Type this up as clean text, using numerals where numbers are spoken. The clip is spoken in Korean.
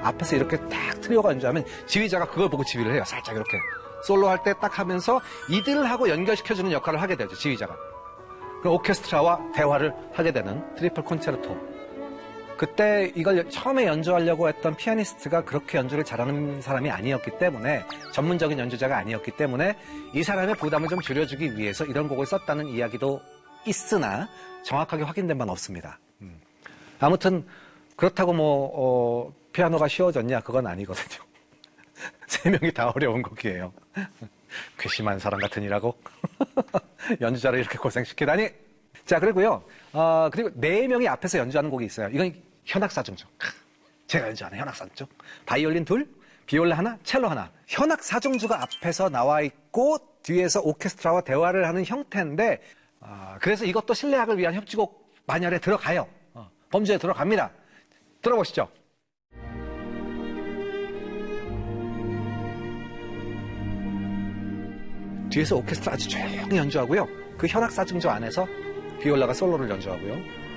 앞에서 이렇게 딱 트리오가 연주하면 지휘자가 그걸 보고 지휘를 해요. 살짝 이렇게. 솔로 할 때 딱 하면서 이들하고 연결시켜주는 역할을 하게 되죠, 지휘자가. 그럼 오케스트라와 대화를 하게 되는 트리플 콘체르토. 그때 이걸 처음에 연주하려고 했던 피아니스트가 그렇게 연주를 잘하는 사람이 아니었기 때문에, 전문적인 연주자가 아니었기 때문에 이 사람의 부담을 좀 줄여주기 위해서 이런 곡을 썼다는 이야기도 있으나 정확하게 확인된 바는 없습니다. 아무튼 그렇다고 피아노가 쉬워졌냐? 그건 아니거든요. 세 명이 다 어려운 곡이에요. 괘씸한 사람 같으니라고 연주자를 이렇게 고생시키다니. 자, 그리고요. 그리고 네 명이 앞에서 연주하는 곡이 있어요. 이건 현악사중조. 제가 연주하는 현악사중조. 바이올린 둘, 비올라 하나, 첼로 하나. 현악사중조가 앞에서 나와 있고 뒤에서 오케스트라와 대화를 하는 형태인데, 그래서 이것도 실내악을 위한 협주곡 만열에 들어가요. 범주에 들어갑니다. 들어보시죠. 뒤에서 오케스트라 아주 조용히 연주하고요. 그 현악사중조 안에서 비올라가 솔로를 연주하고요.